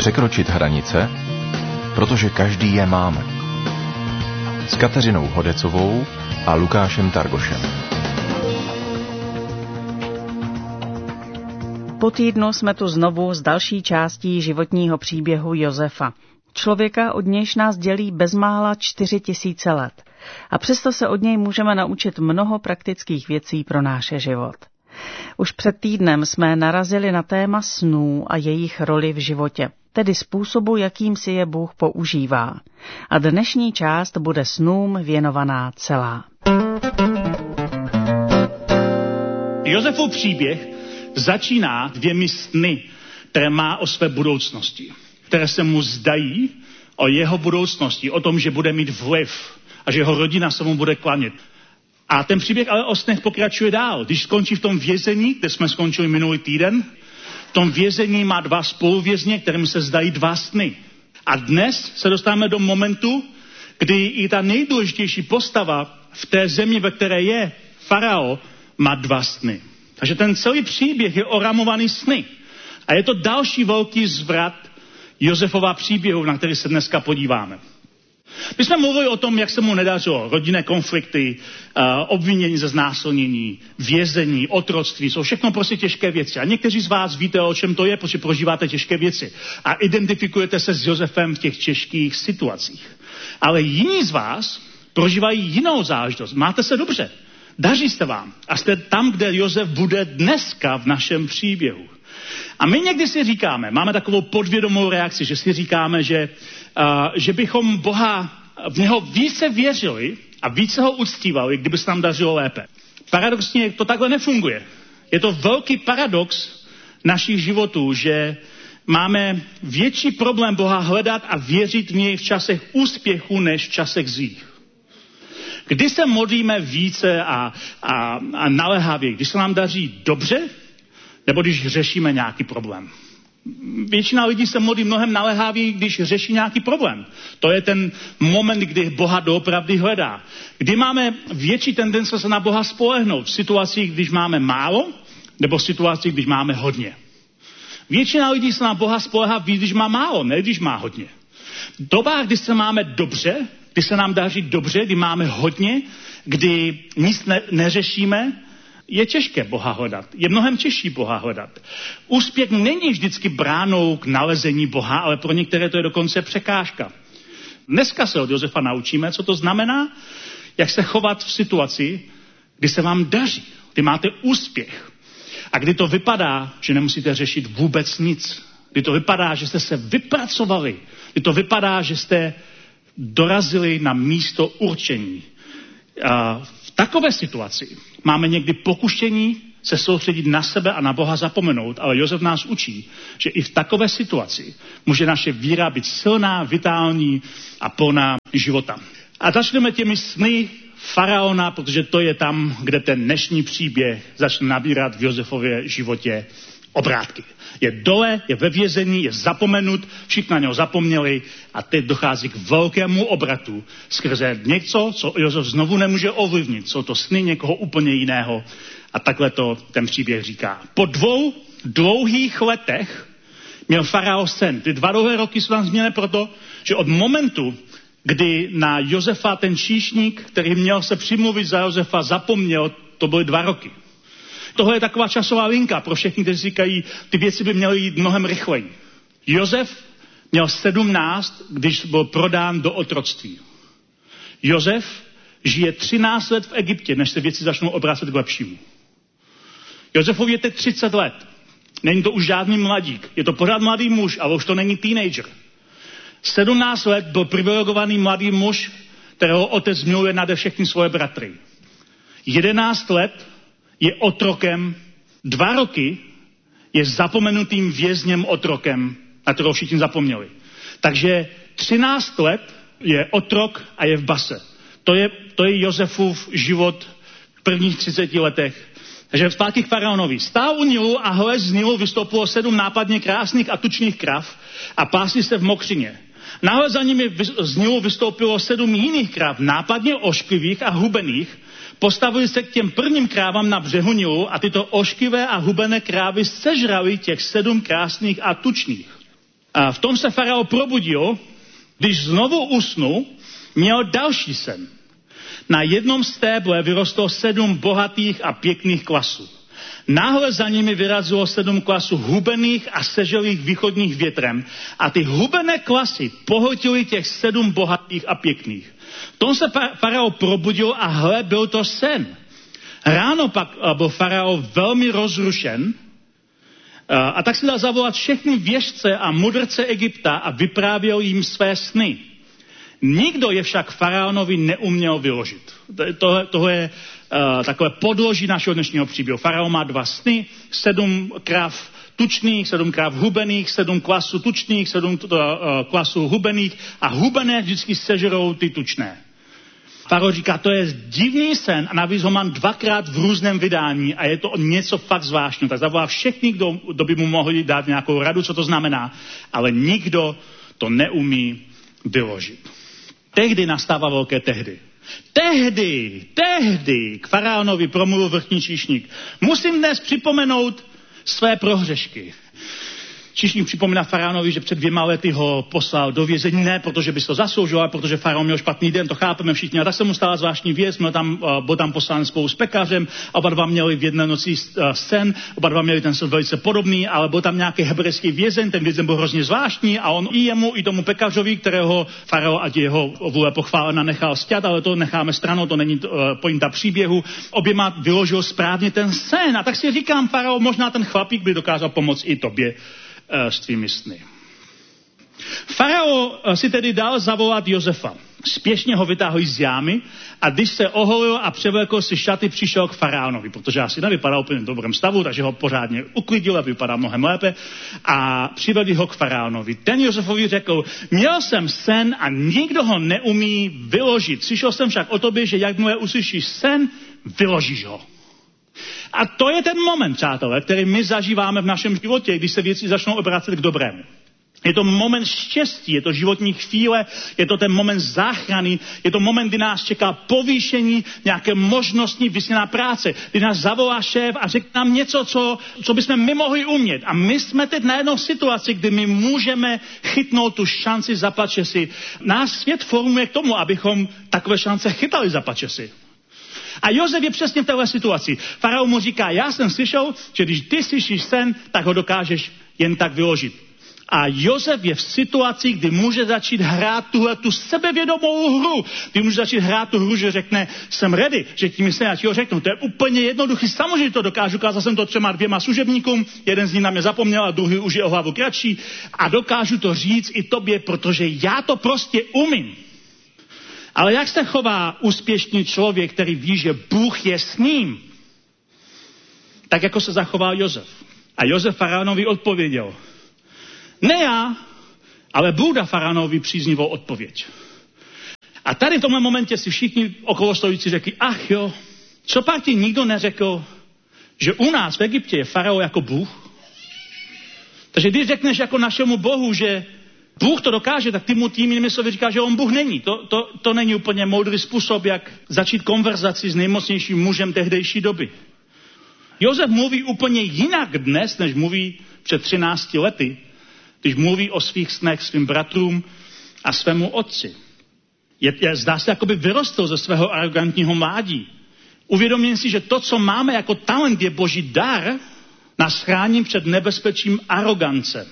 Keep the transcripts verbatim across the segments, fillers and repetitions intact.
Překročit hranice, protože každý je máme. S Kateřinou Hodecovou a Lukášem Targošem. Po týdnu jsme tu znovu s další částí životního příběhu Josefa. Člověka, od nějž nás dělí bezmála čtyři tisíce let. A přesto se od něj můžeme naučit mnoho praktických věcí pro náš život. Už před týdnem jsme narazili na téma snů a jejich roli v životě, tedy způsobu, jakým si je Bůh používá. A dnešní část bude snům věnovaná celá. Josefův příběh začíná dvěmi sny, které má o své budoucnosti, které se mu zdají o jeho budoucnosti, o tom, že bude mít vliv a že jeho rodina se mu bude klanět. A ten příběh ale o snech pokračuje dál. Když skončí v tom vězení, kde jsme skončili minulý týden, v tom vězení má dva spoluvězně, kterým se zdají dva sny. A dnes se dostáváme do momentu, kdy i ta nejdůležitější postava v té zemi, ve které je farao, má dva sny. Takže ten celý příběh je oramovaný sny. A je to další velký zvrat Josefova příběhu, na který se dneska podíváme. My jsme mluvili o tom, jak se mu nedařilo. Rodinné konflikty, uh, obvinění ze znásilnění, vězení, otroctví, jsou všechno prostě těžké věci. A někteří z vás víte, o čem to je, protože prožíváte těžké věci. A identifikujete se s Josefem v těch těžkých situacích. Ale jiní z vás prožívají jinou záležitost. Máte se dobře. Daří se vám. A jste tam, kde Josef bude dneska v našem příběhu. A my někdy si říkáme, máme takovou podvědomou reakci, že si říkáme, že, uh, že bychom Boha v něho více věřili a více ho uctívali, kdyby se nám dařilo lépe. Paradoxně to takhle nefunguje. Je to velký paradox našich životů, že máme větší problém Boha hledat a věřit v něj v časech úspěchu, než v časech zlých. Kdy se modlíme více a, a, a naléhavě, když se nám daří dobře, nebo když řešíme nějaký problém. Většina lidí se modlí mnohem naléhavěji, když řeší nějaký problém. To je ten moment, kdy Boha doopravdy hledá. Kdy máme větší tendence se na Boha spolehnout v situacích, když máme málo, nebo v situacích, když máme hodně. Většina lidí se na Boha spolehá víc, když má málo, ne když má hodně. V dobách, kdy se máme dobře, kdy se nám daří dobře, kdy máme hodně, kdy nic ne- neřešíme, je těžké Boha hledat. Je mnohem těžší Boha hledat. Úspěch není vždycky bránou k nalezení Boha, ale pro některé to je dokonce překážka. Dneska se od Josefa naučíme, co to znamená, jak se chovat v situaci, kdy se vám daří, kdy máte úspěch. A kdy to vypadá, že nemusíte řešit vůbec nic. Kdy to vypadá, že jste se vypracovali. Kdy to vypadá, že jste dorazili na místo určení. A v takové situaci máme někdy pokušení se soustředit na sebe a na Boha zapomenout, ale Josef nás učí, že i v takové situaci může naše víra být silná, vitální a plná života. A začneme těmi sny faraona, protože to je tam, kde ten dnešní příběh začne nabírat v Josefově životě obrátky. Je dole, je ve vězení, je zapomenut, všichni na něho zapomněli a teď dochází k velkému obratu skrze něco, co Josef znovu nemůže ovlivnit. Jsou to sny někoho úplně jiného a takhle to ten příběh říká. Po dvou dlouhých letech měl farao sen. Ty dva dlouhé roky jsou tam změněné proto, že od momentu, kdy na Josefa ten číšník, který měl se přimluvit za Josefa, zapomněl, to byly dva roky. Tohle je taková časová linka pro všechny, kteří říkají, ty věci by měly jít mnohem rychleji. Josef měl sedmnáct, když byl prodán do otroctví. Josef žije třináct let v Egyptě, než se věci začnou obracet k lepšímu. Josefovi je teď třicet let. Není to už žádný mladík. Je to pořád mladý muž, ale už to není teenager. sedmnáct let byl privilegovaný mladý muž, kterého otec miluje nade všechny svoje bratry. jedenáct let je otrokem, dva roky je zapomenutým vězněm otrokem, na kterého všichni zapomněli. Takže třináct let je otrok a je v base. To je, to je Josefův život v prvních třiceti letech. Takže zpátky k faraonovi. Stál u Nilu a hle z Nilu vystoupilo sedm nápadně krásných a tučných krav a pásli se v mokřině. Náhle za nimi z Nilu vystoupilo sedm jiných krav, nápadně ošklivých a hubených. Postavili se k těm prvním krávám na břehu Nilu a tyto ošklivé a hubené krávy sežrali těch sedm krásných a tučných. A v tom se farao probudil, když znovu usnul, měl další sen. Na jednom stéble vyrostlo sedm bohatých a pěkných klasů. Náhle za nimi vyrazilo sedm klasů hubených a seželých východních větrem a ty hubené klasy pohltily těch sedm bohatých a pěkných. V tom se farao probudil a hle, byl to sen. Ráno pak byl farao velmi rozrušen a tak si dal zavolat všechny věštce a mudrce Egypta a vyprávěl jim své sny. Nikdo je však faraonovi neuměl vyložit. Tohle, tohle je uh, takové podloží našeho dnešního příběhu. Faraon má dva sny, sedm krav tučných, sedm krav hubených, sedm klasů tučných, sedm uh, klasů hubených a hubené vždycky sežerou ty tučné. Faraon říká, to je divný sen a navíc ho mám dvakrát v různém vydání a je to něco fakt zvláštního. Tak zavolá všechny, kdo, kdo by mu mohli dát nějakou radu, co to znamená, ale nikdo to neumí vyložit. Tehdy nastává velké tehdy. Tehdy, tehdy k faraonovi promluvil vrchní číšník. Musím dnes připomenout své prohřešky. Číšník připomíná faraonovi, že před dvěma lety ho poslal do vězení, ne protože by to zasloužil, ale protože faraon měl špatný den, to chápeme všichni. A tak se mu stala zvláštní věc, měl tam, byl tam poslán spolu s pekařem, oba dva měli v jedné noci sen, oba dva měli ten sen velice podobný, ale byl tam nějaký hebrejský vězeň, ten vězeň byl hrozně zvláštní a on i jemu, i tomu pekařovi, kterého faraon, ať jeho vůle pochválena, nechal sťat, ale to necháme stranou, to není pointa příběhu, oběma vyložil správně ten sen. A tak si říkám, faraon, možná ten chlapík by dokázal pomoct i tobě s tvými sny. Farao si tedy dal zavolat Josefa. Spěšně ho vytáhl z jámy a když se oholil a převlékl si šaty, přišel k faraonovi, protože asi nevypadal úplně v dobrém stavu, takže ho pořádně uklidil a vypadal mnohem lépe a přivedli ho k faraonovi. Ten Josefovi řekl, měl jsem sen a nikdo ho neumí vyložit. Slyšel jsem však o tobě, že jakmile uslyšíš sen, vyložíš ho. A to je ten moment, přátelé, který my zažíváme v našem životě, když se věci začnou obracet k dobrému. Je to moment štěstí, je to životní chvíle, je to ten moment záchrany, je to moment, kdy nás čeká povýšení, nějaké možnosti, vysněná práce, kdy nás zavolá šéf a řekne nám něco, co, co bychom my mohli umět. A my jsme teď na jednou situaci, kdy my můžeme chytnout tu šanci zaplače si. Náš svět formuje k tomu, abychom takové šance chytali zaplače si. A Josef je přesně v téhle situaci. Faraon mu říká, já jsem slyšel, že když ty slyšíš sen, tak ho dokážeš jen tak vyložit. A Josef je v situaci, kdy může začít hrát tuhle tu sebevědomou hru. Kdy může začít hrát tu hru, že řekne, jsem ready, že tím se já ti ho řeknu. To je úplně jednoduchý. Samozřejmě to dokážu, ukázal jsem to třema dvěma služebníkům, jeden z nich na mě zapomněl a druhý už je o hlavu kratší. A dokážu to říct i tobě, protože já to prostě umím. Ale jak se chová úspěšný člověk, který ví, že Bůh je s ním? Tak jako se zachoval Josef. A Josef faraonovi odpověděl. Ne já, ale Bůh dá faraonovi příznivou odpověď. A tady v tomhle momentě si všichni okolo stojící řekli, ach jo, co pak ti nikdo neřekl, že u nás v Egyptě je faraon jako Bůh? Takže když řekneš jako našemu Bohu, že Bůh to dokáže, tak ty mu tím jinými slovy říká, že on Bůh není. To, to, to není úplně moudrý způsob, jak začít konverzaci s nejmocnějším mužem tehdejší doby. Josef mluví úplně jinak dnes, než mluví před třinácti lety, když mluví o svých snech svým bratrům a svému otci. Je, je, zdá se, jako by vyrostl ze svého arrogantního mládí. Uvědomím si, že to, co máme jako talent, je boží dar, nás chrání před nebezpečím arogance.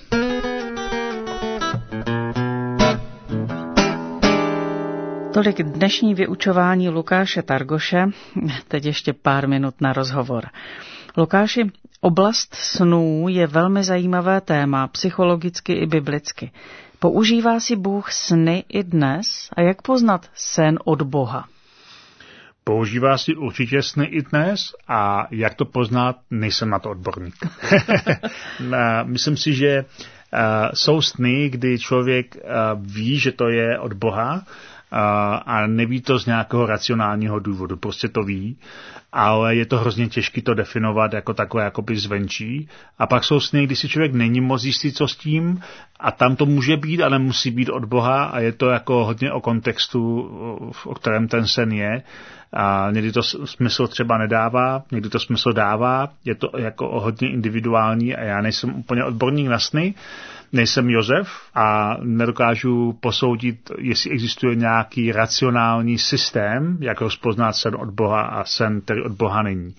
Tolik dnešní vyučování Lukáše Targoše, teď ještě pár minut na rozhovor. Lukáši, oblast snů je velmi zajímavé téma, psychologicky i biblicky. Používá si Bůh sny i dnes a jak poznat sen od Boha? Používá si určitě sny i dnes a jak to poznat, nejsem na to odborník. Myslím si, že jsou sny, kdy člověk ví, že to je od Boha, a neví to z nějakého racionálního důvodu, prostě to ví, ale je to hrozně těžké to definovat jako takové jakoby zvenčí. A pak jsou sny, kdy si člověk není moc jistý, co s tím A tam to může být, ale musí být od Boha a je to jako hodně o kontextu, o kterém ten sen je. A někdy to smysl třeba nedává, někdy to smysl dává, je to jako hodně individuální a já nejsem úplně odborník na sny, nejsem Josef a nedokážu posoudit, jestli existuje nějaký racionální systém, jak rozpoznat sen od Boha a sen, který od Boha není.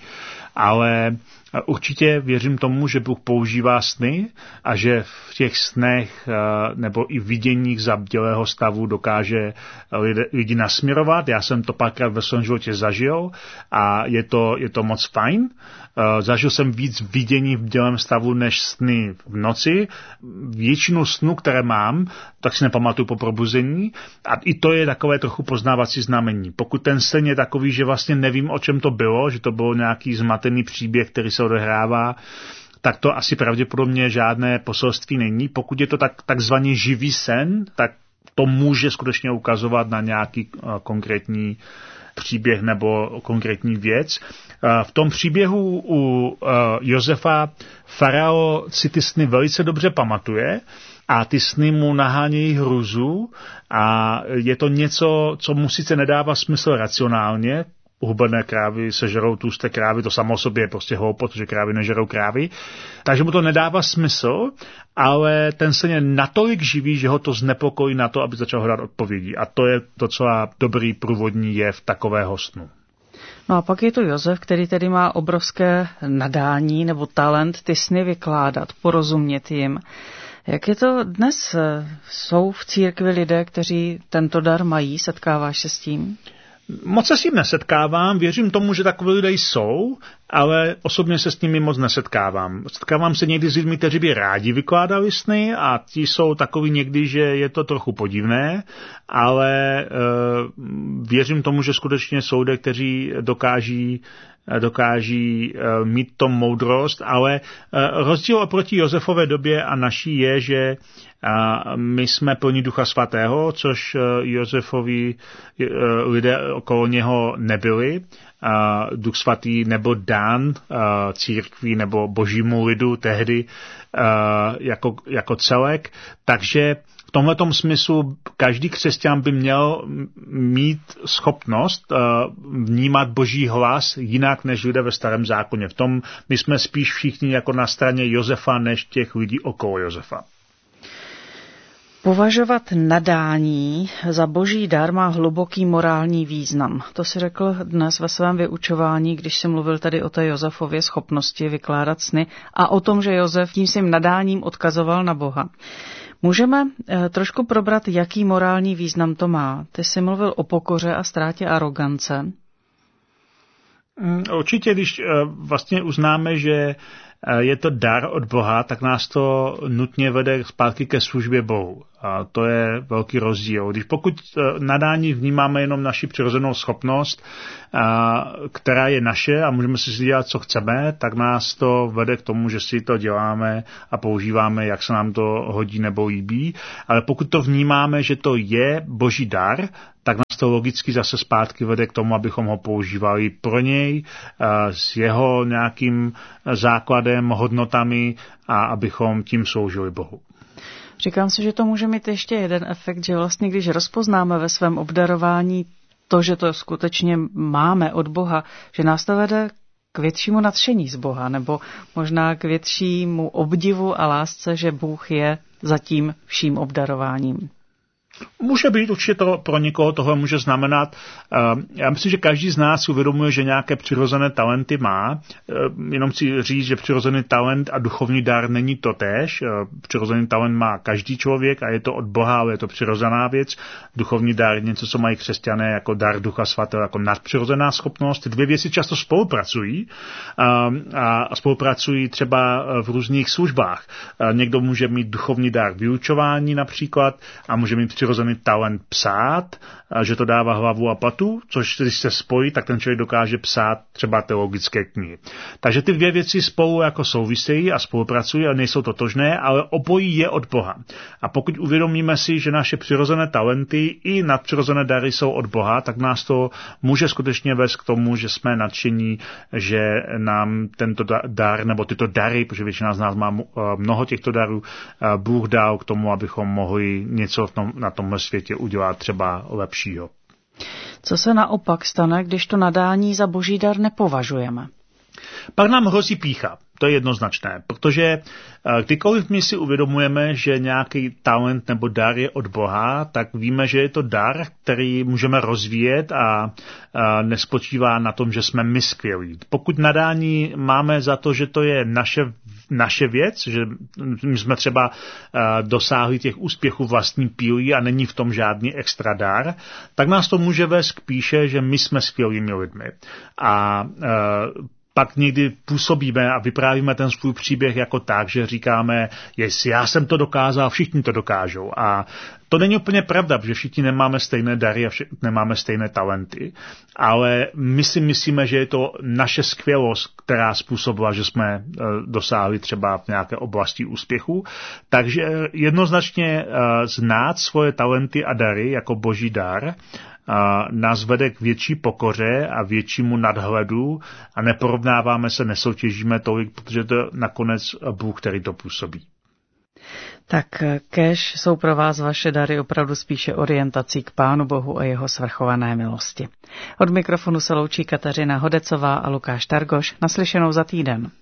Ale určitě věřím tomu, že Bůh používá sny a že v těch snech nebo i viděních zabdělého stavu dokáže lidi nasměrovat. Já jsem to párkrát ve svém životě zažil a je to, je to moc fajn. Zažil jsem víc vidění v bdělém stavu než sny v noci. Většinu snů, které mám, tak si nepamatuju po probuzení a i to je takové trochu poznávací znamení. Pokud ten sen je takový, že vlastně nevím, o čem to bylo, že to byl nějaký zmatený příběh, který se odehrává, tak to asi pravděpodobně žádné poselství není. Pokud je to tak, takzvaný živý sen, tak to může skutečně ukazovat na nějaký uh, konkrétní příběh nebo konkrétní věc. Uh, v tom příběhu u uh, Josefa farao si ty sny velice dobře pamatuje a ty sny mu nahánějí hruzu a je to něco, co mu sice nedává smysl racionálně. Hubené krávy sežerou tlusté krávy, to samo o sobě je prostě hloupost, protože krávy nežerou krávy. Takže mu to nedává smysl, ale ten sen je natolik živý, že ho to znepokojí na to, aby začal hledat odpovědi. A to je docela dobrý průvodní jev takového snu. No a pak je to Josef, který tedy má obrovské nadání nebo talent ty sny vykládat, porozumět jim. Jak je to dnes? Jsou v církvi lidé, kteří tento dar mají? Setkáváš se s tím? Moc se s tím nesetkávám, věřím tomu, že takové lidé jsou, ale osobně se s nimi moc nesetkávám. Setkávám se někdy s lidmi, kteří by rádi vykládali sny a ti jsou takový někdy, že je to trochu podivné, ale e, věřím tomu, že skutečně jsou lidé, kteří dokáží dokáží uh, mít to moudrost, ale uh, rozdíl oproti Josefové době a naší je, že uh, my jsme plní Ducha Svatého, což uh, Josefovi uh, lidé okolo něho nebyli. Uh, Duch Svatý nebyl dán uh, církví nebo božímu lidu tehdy uh, jako, jako celek, takže v tomhletom smyslu každý křesťan by měl mít schopnost uh, vnímat Boží hlas jinak než lidé ve Starém zákoně. V tom my jsme spíš všichni jako na straně Josefa než těch lidí okolo Josefa. Považovat nadání za boží dar má hluboký morální význam. To si řekl dnes ve svém vyučování, když si mluvil tady o té Josefově schopnosti vykládat sny a o tom, že Josef tím svým nadáním odkazoval na Boha. Můžeme eh, trošku probrat, jaký morální význam to má. Ty jsi mluvil o pokoře a ztrátě arogance. Určitě, když eh, vlastně uznáme, že je to dar od Boha, tak nás to nutně vede zpátky ke službě Bohu. A to je velký rozdíl. Když pokud nadání vnímáme jenom naši přirozenou schopnost, a, která je naše a můžeme si dělat, co chceme, tak nás to vede k tomu, že si to děláme a používáme, jak se nám to hodí nebo líbí. Ale pokud to vnímáme, že to je boží dar, tak nás to logicky zase zpátky vede k tomu, abychom ho používali pro něj s jeho nějakým základem, hodnotami a abychom tím sloužili Bohu. Říkám si, že to může mít ještě jeden efekt, že vlastně když rozpoznáme ve svém obdarování to, že to skutečně máme od Boha, že nás to vede k většímu nadšení z Boha, nebo možná k většímu obdivu a lásce, že Bůh je za tím vším obdarováním. Může být, určitě to pro někoho tohle může znamenat. Já myslím, že každý z nás uvědomuje, že nějaké přirozené talenty má. Jenom chci říct, že přirozený talent a duchovní dar není totéž. Přirozený talent má každý člověk a je to od Boha, ale je to přirozená věc. Duchovní dar je něco, co mají křesťané jako dar Ducha Svatého, jako nadpřirozená schopnost. Dvě věci často spolupracují a spolupracují třeba v různých službách. Někdo může mít duchovní dar vyučování například a může mít přirozený přirozený talent psát, že to dává hlavu a patu, což když se spojí, tak ten člověk dokáže psát třeba teologické knihy. Takže ty dvě věci spolu jako souvisejí a spolupracují a nejsou totožné, ale obojí je od Boha. A pokud uvědomíme si, že naše přirozené talenty i nadpřirozené dary jsou od Boha, tak nás to může skutečně vést k tomu, že jsme nadšení, že nám tento dar nebo tyto dary, protože většina z nás má mnoho těchto darů, Bůh dal k tomu, abychom mohli něco na tomhle světě udělat třeba lepšího. Co se naopak stane, když to nadání za boží dar nepovažujeme? Pak nám hrozí pýcha. To je jednoznačné, protože kdykoliv my si uvědomujeme, že nějaký talent nebo dar je od Boha, tak víme, že je to dar, který můžeme rozvíjet a, a nespočívá na tom, že jsme my skvělí. Pokud nadání máme za to, že to je naše, naše věc, že my jsme třeba a, dosáhli těch úspěchů vlastní pílí a není v tom žádný extra dar, tak nás to může vést k píše, že my jsme skvělými lidmi. A, a pak někdy působíme a vyprávíme ten svůj příběh jako tak, že říkáme, jestli já jsem to dokázal, všichni to dokážou. A to není úplně pravda, protože všichni nemáme stejné dary a všichni nemáme stejné talenty, ale my si myslíme, že je to naše skvělost, která způsobila, že jsme dosáhli třeba v nějaké oblasti úspěchu. Takže jednoznačně znát svoje talenty a dary jako boží dar a nás vede k větší pokoře a většímu nadhledu a neporovnáváme se, nesoutěžíme tolik, protože to je nakonec Bůh, který to působí. Tak kéž jsou pro vás vaše dary opravdu spíše orientací k Pánu Bohu a jeho svrchované milosti. Od mikrofonu se loučí Kateřina Hodecová a Lukáš Targoš. Naslyšenou za týden.